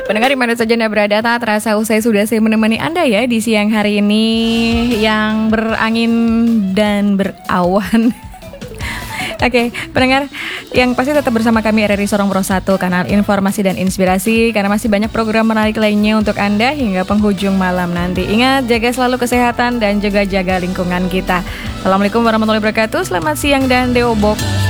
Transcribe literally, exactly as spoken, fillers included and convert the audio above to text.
Pendengar di mana saja Anda berada, tak terasa usai sudah saya menemani Anda ya di siang hari ini yang berangin dan berawan. Oke, pendengar yang pasti tetap bersama kami R R I Sorong Pro satu, kanal informasi dan inspirasi, karena masih banyak program menarik lainnya untuk Anda hingga penghujung malam nanti. Ingat, jaga selalu kesehatan dan juga jaga lingkungan kita. Assalamualaikum warahmatullahi wabarakatuh. Selamat siang dan deobok.